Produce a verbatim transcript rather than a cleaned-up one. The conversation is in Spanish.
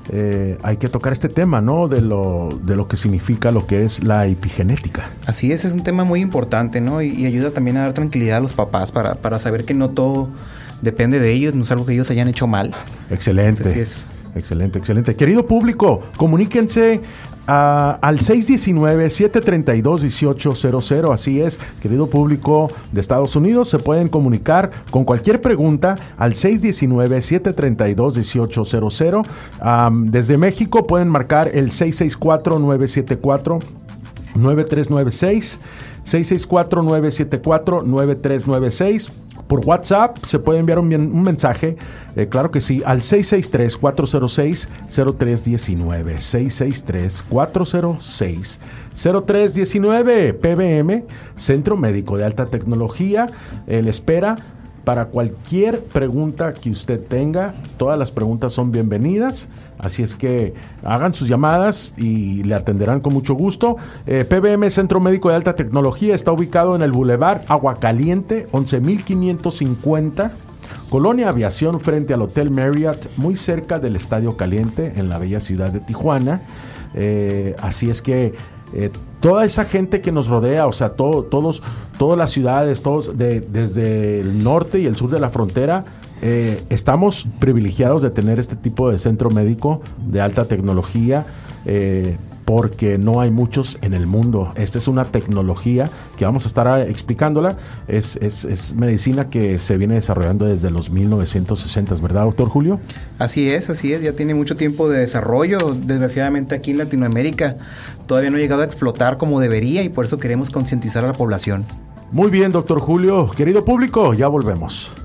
eh, hay que tocar este tema, ¿no? De lo, de lo que significa lo que es la epigenética. Así es, es un tema muy importante, ¿no? Y, y ayuda también a dar tranquilidad a los papás para, para saber que no todo depende de ellos, no es algo que ellos hayan hecho mal. Excelente. Entonces, es... Excelente, excelente. Querido público, comuníquense Uh, al seis uno nueve, siete tres dos, uno ocho cero cero. Así es, querido público de Estados Unidos, se pueden comunicar con cualquier pregunta al seis uno nueve, siete tres dos, uno ocho cero cero. Um, desde México pueden marcar el seis seis cuatro, nueve siete cuatro, nueve tres nueve seis, seis seis cuatro, nueve siete cuatro, nueve tres nueve seis. Por WhatsApp se puede enviar un, un mensaje, eh, claro que sí, al seis seis tres, cuatro cero seis, cero tres uno nueve. seis seis tres, cuatro cero seis, cero tres uno nueve. P B M, Centro Médico de Alta Tecnología, eh, le espera para cualquier pregunta que usted tenga. Todas las preguntas son bienvenidas, así es que hagan sus llamadas y le atenderán con mucho gusto. eh, P B M Centro Médico de Alta Tecnología está ubicado en el Boulevard Aguacaliente once mil quinientos cincuenta, Colonia Aviación, frente al Hotel Marriott, muy cerca del Estadio Caliente, en la bella ciudad de Tijuana. eh, así es que eh, toda esa gente que nos rodea, o sea, todo, todos, todas las ciudades, todos de, desde el norte y el sur de la frontera, eh, estamos privilegiados de tener este tipo de centro médico de alta tecnología, eh, porque no hay muchos en el mundo. Esta es una tecnología que vamos a estar explicándola. Es, es, es medicina que se viene desarrollando desde los mil novecientos sesenta, ¿verdad, doctor Julio? Así es, así es. Ya tiene mucho tiempo de desarrollo. Desgraciadamente aquí en Latinoamérica todavía no ha llegado a explotar como debería y por eso queremos concientizar a la población. Muy bien, doctor Julio. Querido público, ya volvemos.